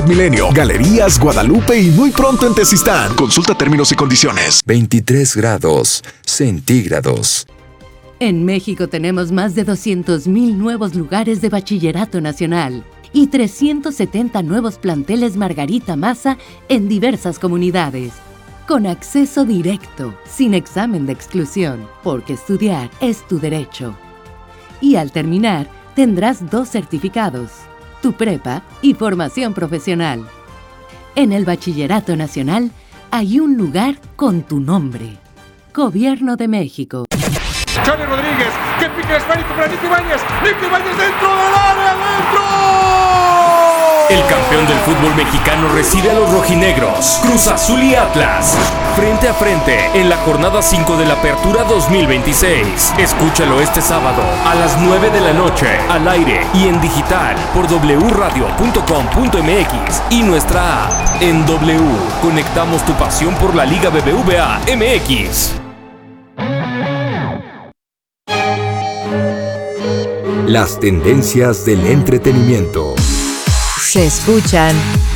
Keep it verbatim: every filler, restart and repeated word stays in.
Ciudad Milenio, Galerías Guadalupe y muy pronto en Tezistán. Consulta términos y condiciones. veintitrés grados centígrados. En México tenemos más de doscientos mil nuevos lugares de bachillerato nacional y trescientos setenta nuevos planteles Margarita Maza en diversas comunidades. Con acceso directo, sin examen de exclusión, porque estudiar es tu derecho. Y al terminar, tendrás dos certificados, tu prepa y formación profesional. En el Bachillerato Nacional hay un lugar con tu nombre. Gobierno de México. Charlie Rodríguez, que pique el esférico para Nico Ibáñez. Nico Ibáñez dentro del área, dentro. El campeón del fútbol mexicano recibe a los rojinegros, Cruz Azul y Atlas, frente a frente en la jornada cinco de la Apertura dos mil veintiséis. Escúchalo este sábado a las nueve de la noche, al aire y en digital por doble u radio punto com punto m x y nuestra app. En W, conectamos tu pasión por la Liga B B V A M X. Las tendencias del entretenimiento se escuchan